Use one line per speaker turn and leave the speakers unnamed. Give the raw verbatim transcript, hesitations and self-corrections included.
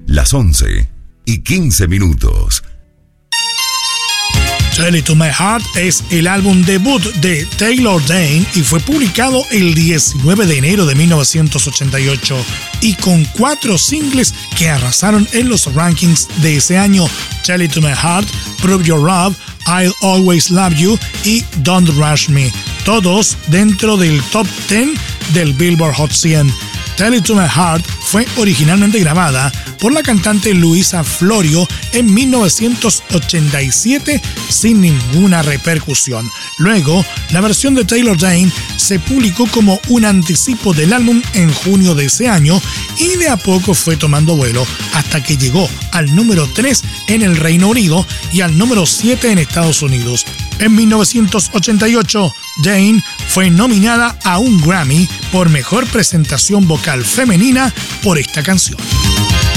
las once y quince minutos.
Tell It to My Heart es el álbum debut de Taylor Dayne y fue publicado el diecinueve de enero de mil novecientos ochenta y ocho y con cuatro singles que arrasaron en los rankings de ese año: Tell It to My Heart, Prove Your Love, I'll Always Love You y Don't Rush Me, todos dentro del top diez del Billboard Hot cien. Tell It to My Heart fue originalmente grabada por la cantante Luisa Florio en mil novecientos ochenta y siete sin ninguna repercusión. Luego, la versión de Taylor Dayne se publicó como un anticipo del álbum en junio de ese año y de a poco fue tomando vuelo hasta que llegó al número tres en el Reino Unido y al número siete en Estados Unidos. En mil novecientos ochenta y ocho, Dayne fue nominada a un Grammy por Mejor Presentación Vocal Femenina por esta canción.